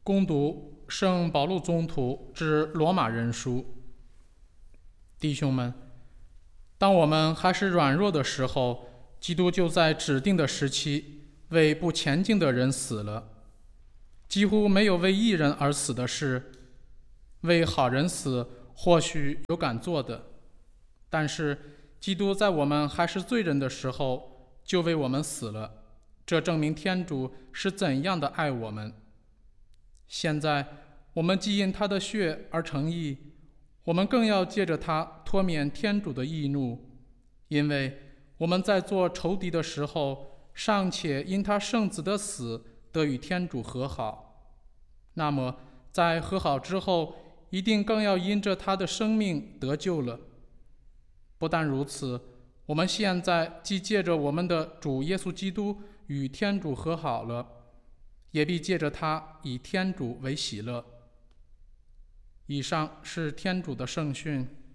攻读圣保禄宗徒之罗马人书。弟兄们，当我们还是软弱的时候，基督就在指定的时期为不前进的人死了。几乎没有为义人而死的事，为好人死或许有敢做的，但是基督在我们还是罪人的时候就为我们死了，这证明天主是怎样的爱我们。现在我们既因他的血而成义，我们更要借着他脱免天主的义怒，因为我们在做仇敌的时候，尚且因他圣子的死得与天主和好，那么在和好之后，一定更要因着他的生命得救了。不但如此，我们现在既借着我们的主耶稣基督与天主和好了，也必借着他以天主为喜乐。以上是天主的圣训。